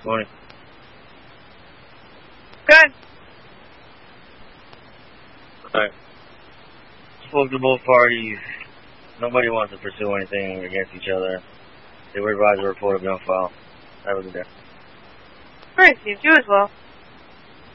Morning. Good. Alright. Spoke to both parties. Nobody wants to pursue anything against each other. They were advised to report a gun file. That was a day. Great, you as well.